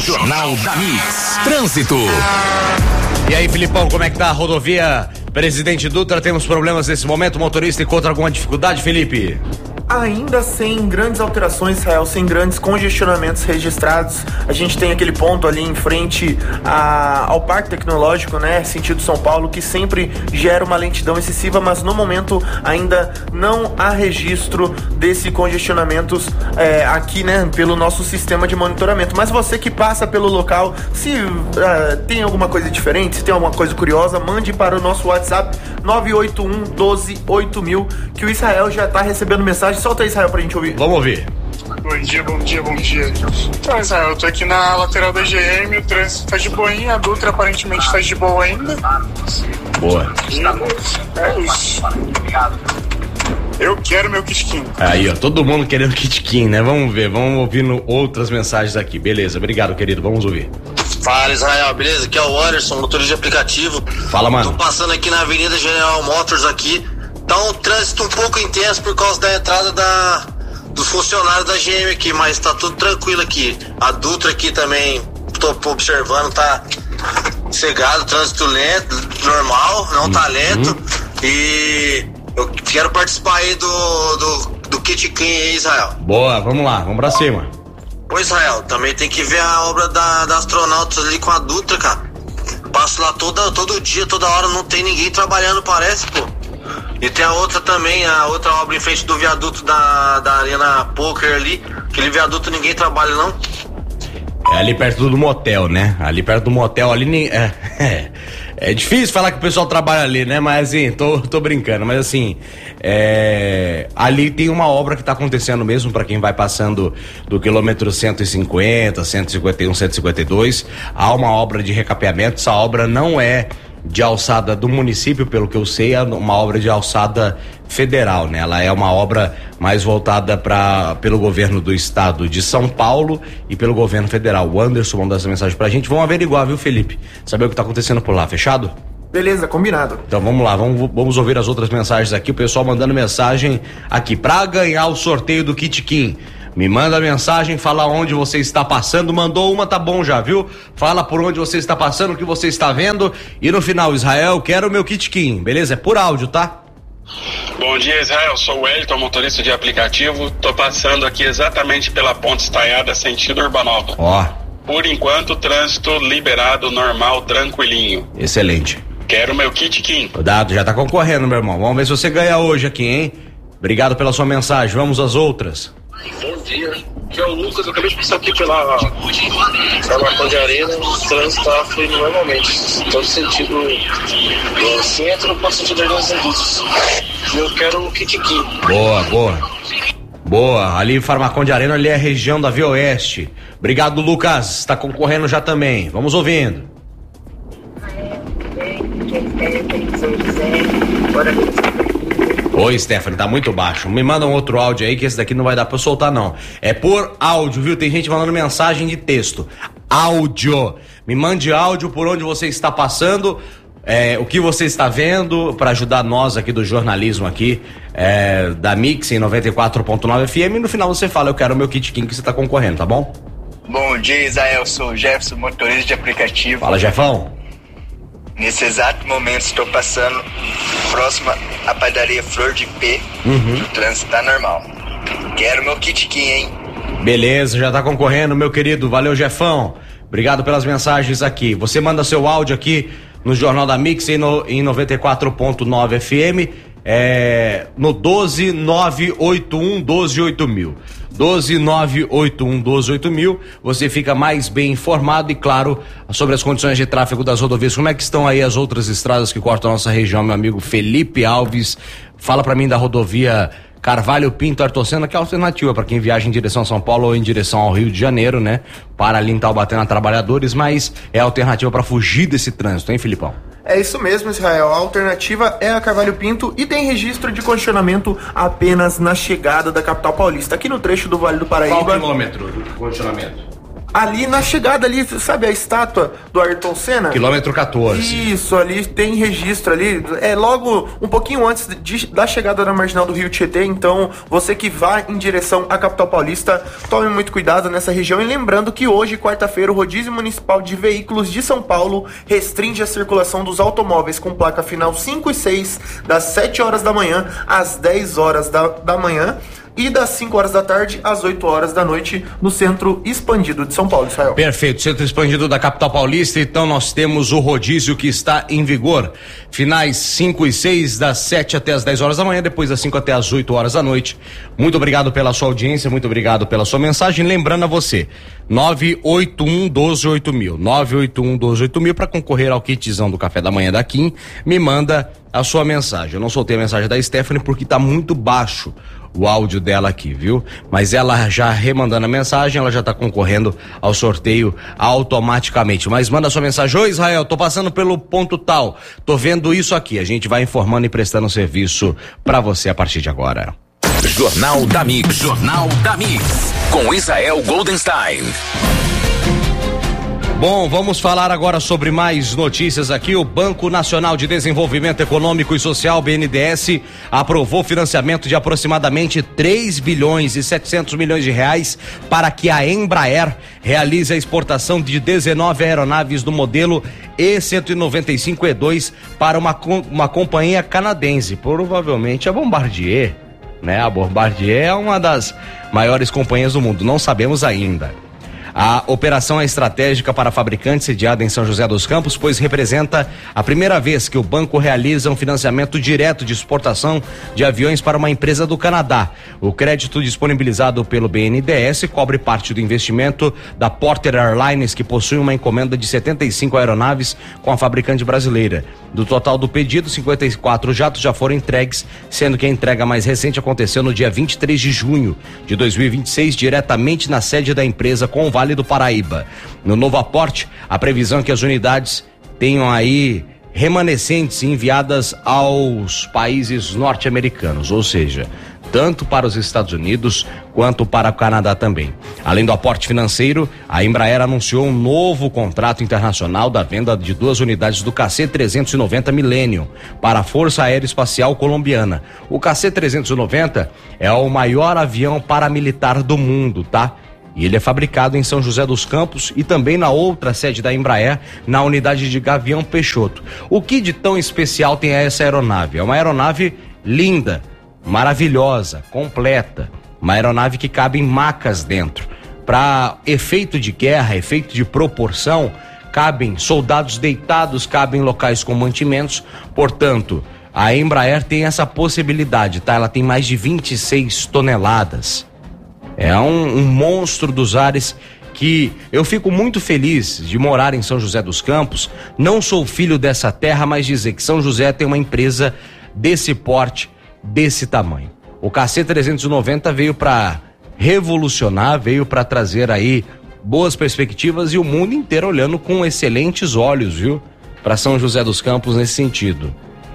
Jornal da Mix. Trânsito. E aí, Filipão, como é que tá a rodovia Presidente Dutra? Temos problemas nesse momento? O motorista encontra alguma dificuldade, Felipe? Ainda sem grandes alterações, Israel, sem grandes congestionamentos registrados. A gente tem aquele ponto ali em frente ao Parque Tecnológico, né, sentido São Paulo, que sempre gera uma lentidão excessiva, mas no momento ainda não há registro desse congestionamento aqui, né, pelo nosso sistema de monitoramento. Mas você que passa pelo local, se tem alguma coisa diferente, se tem alguma coisa curiosa, mande para o nosso WhatsApp 981-12-8000, que o Israel já está recebendo mensagem. Solta aí, Israel, pra gente ouvir. Vamos ouvir. Bom dia. Então, Israel, eu tô aqui na lateral da GM, o trânsito tá de boinha, a Dutra aparentemente tá de boa ainda. Boa. É isso. Eu quero meu kitkin. Aí, ó, todo mundo querendo kitkin, né? Vamos ver, vamos ouvindo outras mensagens aqui. Beleza, obrigado, querido, vamos ouvir. Fala, Israel, beleza? Aqui é o Anderson, motorista de aplicativo. Fala, mano. Tô passando aqui na Avenida General Motors aqui. Tá um trânsito um pouco intenso por causa da entrada dos funcionários da GM aqui, mas tá tudo tranquilo aqui. A Dutra aqui também, tô observando, tá cegado, trânsito lento, normal, não tá lento. E eu quero participar aí do Kit Clean aí, Israel. Boa, vamos lá, vamos pra cima. Ô, Israel, também tem que ver a obra da astronautas ali com a Dutra, cara. Passo lá todo dia, toda hora, não tem ninguém trabalhando, parece, pô. E tem a outra também, a outra obra em frente do viaduto da Arena Poker ali. Aquele viaduto ninguém trabalha, não. É ali perto do motel, né? Ali perto do motel, ali é difícil falar que o pessoal trabalha ali, né? Mas assim, tô brincando, mas assim, ali tem uma obra que tá acontecendo mesmo para quem vai passando do quilômetro 150, 151, 152. Há uma obra de recapeamento, essa obra não é de alçada do município, pelo que eu sei, é uma obra de alçada federal, né? Ela é uma obra mais voltada pelo governo do estado de São Paulo e pelo governo federal. O Anderson mandou essa mensagem pra gente. Vamos averiguar, viu, Felipe? Saber o que tá acontecendo por lá, fechado? Beleza, combinado. Então vamos lá, vamos ouvir as outras mensagens aqui. O pessoal mandando mensagem aqui. Pra ganhar o sorteio do kitkin, me manda mensagem, fala onde você está passando. Mandou uma, tá bom já, viu? Fala por onde você está passando, o que você está vendo. E no final, Israel, quero o meu kitkin, beleza? É por áudio, tá? Bom dia, Israel, sou o Wellington, motorista de aplicativo. Tô passando aqui exatamente pela Ponte Estaiada, sentido Urbanova. Ó. Por enquanto, trânsito liberado, normal, tranquilinho. Excelente. Quero meu kitkin. Cuidado, já tá concorrendo, meu irmão. Vamos ver se você ganha hoje aqui, hein? Obrigado pela sua mensagem. Vamos às outras. Bom dia, aqui é o Lucas, eu acabei de passar aqui pela Marcão de Arena, o trânsito tá fluindo normalmente, todo sentido do centro para o sentido das indústrias. Eu quero o kitkin. Boa, ali Farmacão de Arena, ali é a região da Via Oeste. Obrigado, Lucas, tá concorrendo já também, vamos ouvindo. Oi, Stephanie, tá muito baixo. Me manda um outro áudio aí, que esse daqui não vai dar pra eu soltar, não. É por áudio, viu? Tem gente mandando mensagem de texto. Áudio. Me mande áudio por onde você está passando, o que você está vendo, pra ajudar nós aqui do jornalismo aqui, da Mix em 94.9 FM. E no final você fala, eu quero o meu kitkin que você tá concorrendo, tá bom? Bom dia, Israel. Sou o Jefferson, motorista de aplicativo. Fala, Jefão. Nesse exato momento estou passando próximo à padaria Flor de P. O trânsito tá normal. Quero meu kitkin, hein? Beleza, já tá concorrendo, meu querido. Valeu, Jefão. Obrigado pelas mensagens aqui. Você manda seu áudio aqui no Jornal da Mix em 94.9 FM, no 12981-128000. 12981-128000. Você fica mais bem informado e, claro, sobre as condições de tráfego das rodovias. Como é que estão aí as outras estradas que cortam a nossa região, meu amigo Felipe Alves? Fala pra mim da rodovia Carvalho Pinto Artocena, que é a alternativa para quem viaja em direção a São Paulo ou em direção ao Rio de Janeiro, né? Para ali em Taubaté na Trabalhadores, mas é a alternativa para fugir desse trânsito, hein, Filipão? É isso mesmo, Israel. A alternativa é a Carvalho Pinto e tem registro de congestionamento apenas na chegada da capital paulista. Aqui no trecho do Vale do Paraíba. Qual quilômetro de congestionamento? Ali na chegada ali, sabe a estátua do Ayrton Senna? Quilômetro 14. Isso, ali tem registro ali, é logo um pouquinho antes da chegada da marginal do Rio Tietê, então você que vai em direção à capital paulista, tome muito cuidado nessa região, e lembrando que hoje, quarta-feira, o Rodízio Municipal de Veículos de São Paulo restringe a circulação dos automóveis com placa final 5 e 6, das 7 horas da manhã às 10 horas da manhã, e das 5 horas da tarde às 8 horas da noite no Centro Expandido de São Paulo, Israel. Perfeito, Centro Expandido da capital paulista. Então nós temos o rodízio que está em vigor, finais 5 e 6, das 7 até as 10 horas da manhã, depois das 5 até as 8 horas da noite. Muito obrigado pela sua audiência, muito obrigado pela sua mensagem. Lembrando a você, 981-12-8000, 981-12-8000, para concorrer ao kitzão do café da manhã da Kim, me manda a sua mensagem. Eu não soltei a mensagem da Stephanie porque está muito baixo o áudio dela aqui, viu? Mas ela já remandando a mensagem, ela já tá concorrendo ao sorteio automaticamente. Mas manda sua mensagem: oi Israel, tô passando pelo ponto tal, tô vendo isso aqui. A gente vai informando e prestando serviço pra você a partir de agora. Jornal da Mix. Jornal da Mix. Com Israel Goldenstein. Bom, vamos falar agora sobre mais notícias aqui. O Banco Nacional de Desenvolvimento Econômico e Social, BNDES, aprovou financiamento de aproximadamente 3 bilhões e 700 milhões de reais para que a Embraer realize a exportação de 19 aeronaves do modelo E195-E2 para uma companhia canadense, provavelmente a Bombardier, né? A Bombardier é uma das maiores companhias do mundo, não sabemos ainda. A operação é estratégica para a fabricante sediada em São José dos Campos, pois representa a primeira vez que o banco realiza um financiamento direto de exportação de aviões para uma empresa do Canadá. O crédito disponibilizado pelo BNDES cobre parte do investimento da Porter Airlines, que possui uma encomenda de 75 aeronaves com a fabricante brasileira. Do total do pedido, 54 jatos já foram entregues, sendo que a entrega mais recente aconteceu no dia 23 de junho de 2026, diretamente na sede da empresa com o Vale do Paraíba. No novo aporte, a previsão é que as unidades tenham aí remanescentes enviadas aos países norte-americanos, ou seja, tanto para os Estados Unidos quanto para o Canadá também. Além do aporte financeiro, a Embraer anunciou um novo contrato internacional da venda de 2 unidades do KC-390 Millennium para a Força Aérea Espacial Colombiana. O KC-390 é o maior avião paramilitar do mundo, tá? E ele é fabricado em São José dos Campos e também na outra sede da Embraer, na unidade de Gavião Peixoto. O que de tão especial tem essa aeronave? É uma aeronave linda, maravilhosa, completa. Uma aeronave que cabe em macas dentro. Para efeito de guerra, efeito de proporção, cabem soldados deitados, cabem locais com mantimentos. Portanto, a Embraer tem essa possibilidade, tá? Ela tem mais de 26 toneladas. É um monstro dos ares que eu fico muito feliz de morar em São José dos Campos. Não sou filho dessa terra, mas dizer que São José tem uma empresa desse porte, desse tamanho. O KC-390 veio para revolucionar, veio para trazer aí boas perspectivas e o mundo inteiro olhando com excelentes olhos, viu? Para São José dos Campos nesse sentido.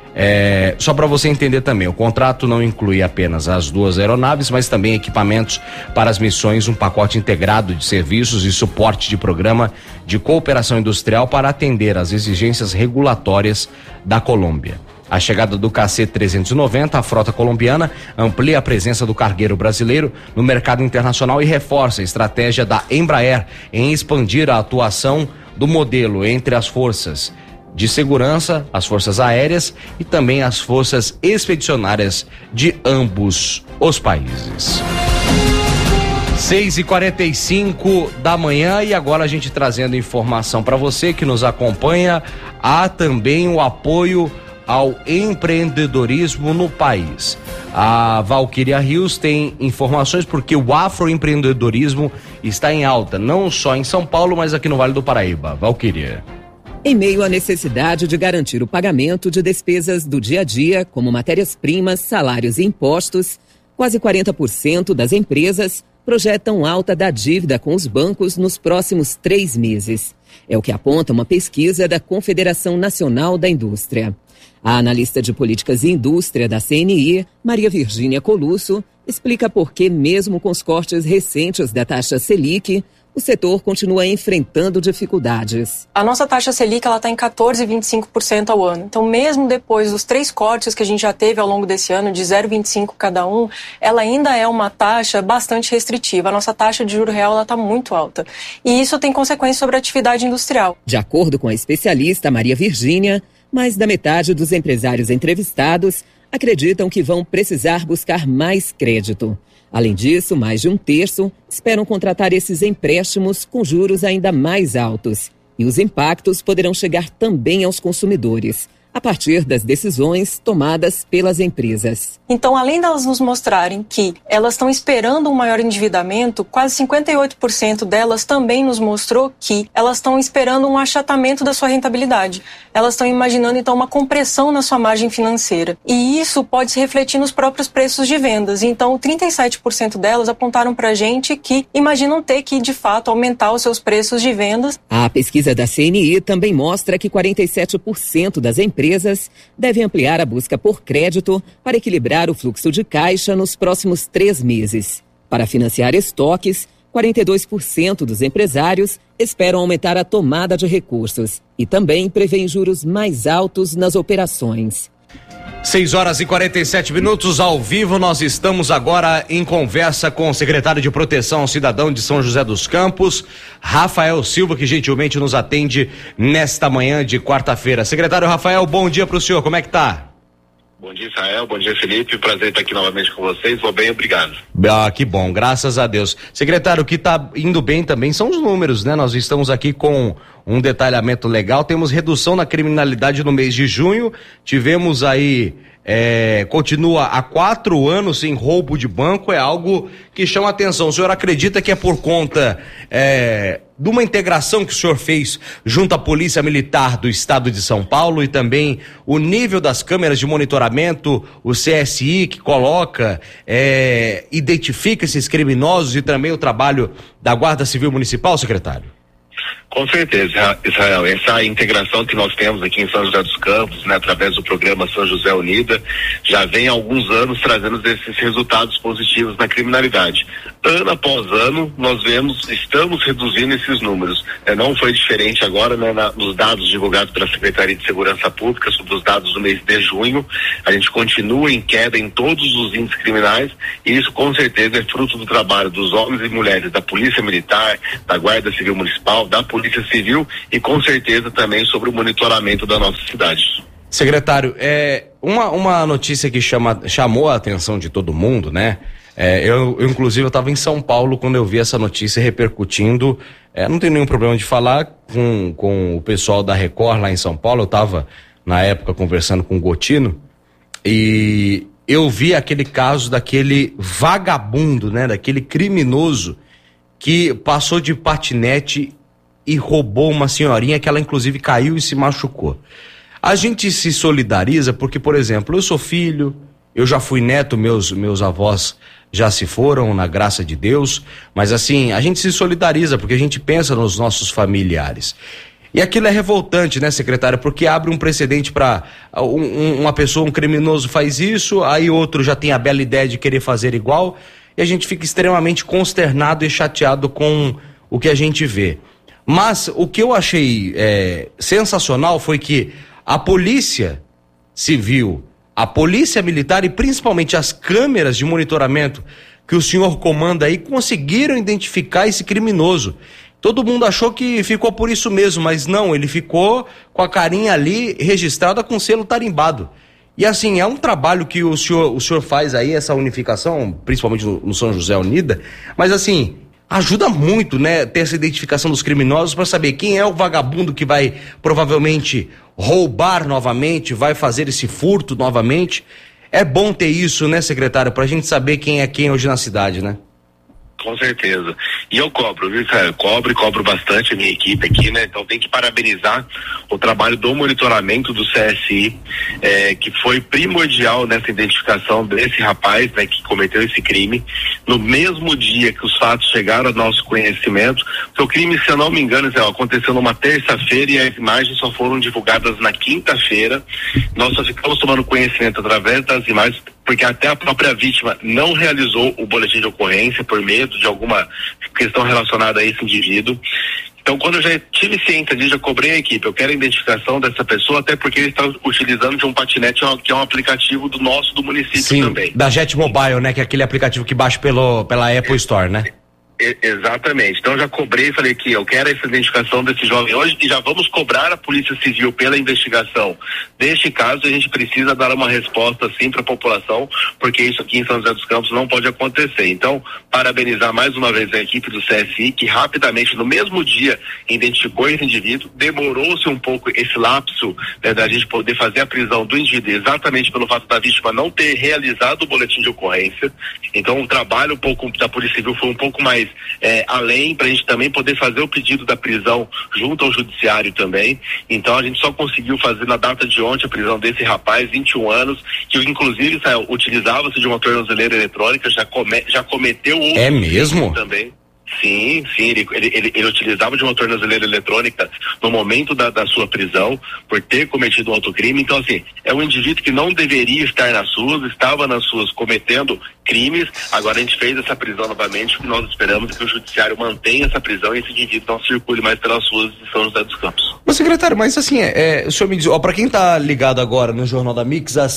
Só para você entender também, o contrato não inclui apenas as 2 aeronaves, mas também equipamentos para as missões, um pacote integrado de serviços e suporte de programa de cooperação industrial para atender às exigências regulatórias da Colômbia. A chegada do KC-390 à frota colombiana amplia a presença do cargueiro brasileiro no mercado internacional e reforça a estratégia da Embraer em expandir a atuação do modelo entre as forças de segurança, as forças aéreas e também as forças expedicionárias de ambos os países. 6h45 da manhã e agora a gente trazendo informação para você que nos acompanha. Há também o apoio ao empreendedorismo no país. A Valquíria Rios tem informações porque o afroempreendedorismo está em alta, não só em São Paulo, mas aqui no Vale do Paraíba. Valquíria. Em meio à necessidade de garantir o pagamento de despesas do dia a dia, como matérias-primas, salários e impostos, quase 40% das empresas projetam alta da dívida com os bancos nos próximos 3 meses. É o que aponta uma pesquisa da Confederação Nacional da Indústria. A analista de políticas e indústria da CNI, Maria Virgínia Colusso, explica por que, mesmo com os cortes recentes da taxa Selic, o setor continua enfrentando dificuldades. A nossa taxa Selic está em 14,25% ao ano. Então, mesmo depois dos 3 cortes que a gente já teve ao longo desse ano, de 0,25 cada um, ela ainda é uma taxa bastante restritiva. A nossa taxa de juro real está muito alta. E isso tem consequências sobre a atividade industrial. De acordo com a especialista Maria Virgínia, mais da metade dos empresários entrevistados acreditam que vão precisar buscar mais crédito. Além disso, mais de 1/3 esperam contratar esses empréstimos com juros ainda mais altos. E os impactos poderão chegar também aos consumidores, a partir das decisões tomadas pelas empresas. Então, além delas nos mostrarem que elas estão esperando um maior endividamento, quase 58% delas também nos mostrou que elas estão esperando um achatamento da sua rentabilidade. Elas estão imaginando, então, uma compressão na sua margem financeira. E isso pode se refletir nos próprios preços de vendas. Então, 37% delas apontaram para a gente que imaginam ter que, de fato, aumentar os seus preços de vendas. A pesquisa da CNI também mostra que 47% das empresas devem ampliar a busca por crédito para equilibrar o fluxo de caixa nos próximos 3 meses. Para financiar estoques, 42% dos empresários esperam aumentar a tomada de recursos e também prevêem juros mais altos nas operações. 6h47 ao vivo. Nós estamos agora em conversa com o secretário de Proteção ao Cidadão de São José dos Campos, Rafael Silva, que gentilmente nos atende nesta manhã de quarta-feira. Secretário Rafael, bom dia para o senhor, como é que tá? Bom dia, Israel, bom dia, Felipe, prazer estar aqui novamente com vocês, vou bem, obrigado. Ah, que bom, graças a Deus. Secretário, o que tá indo bem também são os números, né? Nós estamos aqui com um detalhamento legal, temos redução na criminalidade no mês de junho, tivemos aí, continua há 4 anos sem roubo de banco, é algo que chama atenção. O senhor acredita que é por conta de uma integração que o senhor fez junto à Polícia Militar do Estado de São Paulo e também o nível das câmeras de monitoramento, o CSI que coloca, identifica esses criminosos e também o trabalho da Guarda Civil Municipal, secretário? Com certeza, Israel, essa integração que nós temos aqui em São José dos Campos, né, através do programa São José Unida, já vem há alguns anos trazendo esses resultados positivos na criminalidade. Ano após ano, nós estamos reduzindo esses números. Não foi diferente agora, né, nos dados divulgados pela Secretaria de Segurança Pública sobre os dados do mês de junho. A gente continua em queda em todos os índices criminais e isso com certeza é fruto do trabalho dos homens e mulheres da Polícia Militar, da Guarda Civil Municipal, da Polícia Civil e com certeza também sobre o monitoramento da nossa cidade. Secretário, uma notícia que chamou a atenção de todo mundo, né? Eu inclusive, eu estava em São Paulo quando eu vi essa notícia repercutindo. Não tenho nenhum problema de falar com o pessoal da Record lá em São Paulo. Eu estava, na época, conversando com o Gotino e eu vi aquele caso daquele vagabundo, né? Daquele criminoso que passou de patinete e roubou uma senhorinha que ela inclusive caiu e se machucou. A gente se solidariza porque, por exemplo, eu sou filho, eu já fui neto, meus avós já se foram, na graça de Deus, mas assim, a gente se solidariza porque a gente pensa nos nossos familiares. E aquilo é revoltante, né, secretário? Porque abre um precedente para uma pessoa, um criminoso faz isso, aí outro já tem a bela ideia de querer fazer igual, e a gente fica extremamente consternado e chateado com o que a gente vê. Mas o que eu achei sensacional foi que a Polícia Civil, a Polícia Militar e principalmente as câmeras de monitoramento que o senhor comanda aí conseguiram identificar esse criminoso. Todo mundo achou que ficou por isso mesmo, mas não, ele ficou com a carinha ali registrada com selo tarimbado. E assim, é um trabalho que o senhor faz aí, essa unificação, principalmente no São José Unida, mas assim, ajuda muito, né, ter essa identificação dos criminosos para saber quem é o vagabundo que vai provavelmente roubar novamente, vai fazer esse furto novamente. É bom ter isso, né, secretário, pra gente saber quem é quem hoje na cidade, né? Com certeza. E eu cobro, viu, cara? Cobro bastante a minha equipe aqui, né? Então tem que parabenizar o trabalho do monitoramento do CSI, que foi primordial nessa identificação desse rapaz, né, que cometeu esse crime. No mesmo dia que os fatos chegaram ao nosso conhecimento, o crime, se eu não me engano, aconteceu numa terça-feira e as imagens só foram divulgadas na quinta-feira. Nós só ficamos tomando conhecimento através das imagens porque até a própria vítima não realizou o boletim de ocorrência por medo de alguma questão relacionada a esse indivíduo. Então, quando eu já tive ciência disso, já cobrei a equipe, eu quero a identificação dessa pessoa, até porque ele está utilizando de um patinete que é um aplicativo do município também. Da Jet Mobile, né, que é aquele aplicativo que baixa pela Apple Store, né? Exatamente. Então já cobrei e falei que eu quero essa identificação desse jovem hoje e já vamos cobrar a Polícia Civil pela investigação deste caso. A gente precisa dar uma resposta sim para a população, porque isso aqui em São José dos Campos não pode acontecer. Então, parabenizar mais uma vez a equipe do CSI, que rapidamente, no mesmo dia, identificou esse indivíduo. Demorou-se um pouco esse lapso, né, da gente poder fazer a prisão do indivíduo, exatamente pelo fato da vítima não ter realizado o boletim de ocorrência. Então, o trabalho da Polícia Civil foi um pouco mais além, para a gente também poder fazer o pedido da prisão junto ao judiciário também. Então a gente só conseguiu fazer na data de ontem a prisão desse rapaz, 21 anos, que inclusive utilizava-se de uma tornozeleira eletrônica, já cometeu outro crime mesmo? Também. Sim, ele utilizava de uma tornozeleira eletrônica no momento da sua prisão por ter cometido um autocrime. Então, assim, é um indivíduo que não deveria estar nas ruas, estava nas ruas cometendo crimes. Agora a gente fez essa prisão novamente, porque nós esperamos que o judiciário mantenha essa prisão e esse indivíduo não circule mais pelas ruas de São José dos Campos. Mas, secretário, mas assim, o senhor me diz, para quem tá ligado agora no Jornal da Mix, às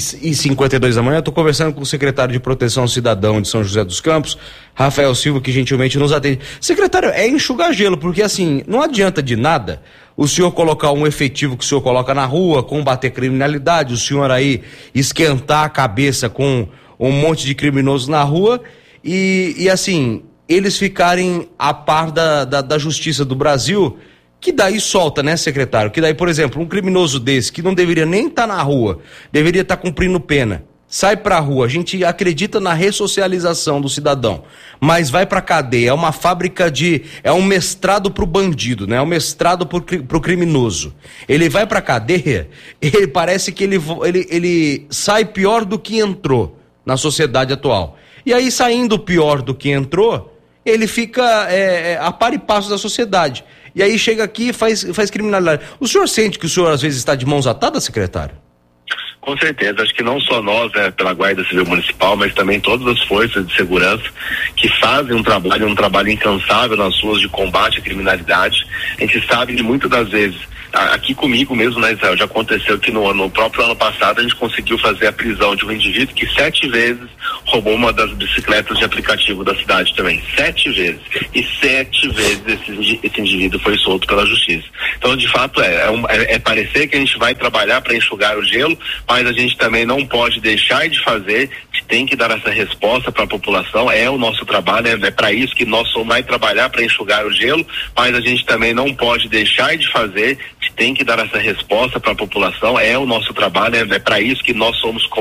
6h52 da manhã, eu tô conversando com o secretário de Proteção ao Cidadão de São José dos Campos, Rafael Silva, que gentilmente nos atende. Secretário, é enxugar gelo, porque assim, não adianta de nada o senhor colocar um efetivo que o senhor coloca na rua, combater criminalidade, o senhor aí esquentar a cabeça com um monte de criminosos na rua e assim, eles ficarem a par da justiça do Brasil, que daí solta, né, secretário? Que daí, por exemplo, um criminoso desse, que não deveria nem estar na rua, deveria estar cumprindo pena, sai pra rua, a gente acredita na ressocialização do cidadão, mas vai pra cadeia, é uma fábrica é um mestrado pro bandido, né? É um mestrado pro criminoso. Ele vai pra cadeia, ele parece que ele sai pior do que entrou na sociedade atual. E aí, saindo pior do que entrou, ele fica a par e passo da sociedade. E aí chega aqui e faz criminalidade. O senhor sente que o senhor às vezes está de mãos atadas, secretário? Com certeza, acho que não só nós, né, pela Guarda Civil Municipal, mas também todas as forças de segurança que fazem um trabalho incansável nas ruas de combate à criminalidade. A gente sabe que muitas das vezes, aqui comigo mesmo, né, Israel, já aconteceu que no próprio ano passado a gente conseguiu fazer a prisão de um indivíduo que 7 vezes roubou uma das bicicletas de aplicativo da cidade também. 7 vezes. E 7 vezes esse indivíduo foi solto pela justiça. Então, de fato, é parecer que a gente vai trabalhar para enxugar o gelo, mas a gente também não pode deixar de fazer, tem que dar essa resposta para a população, é o nosso trabalho, é para isso que nós somos, vai trabalhar para enxugar o gelo, mas a gente também não pode deixar de fazer, tem que dar essa resposta para a população, é o nosso trabalho, é para isso que nós somos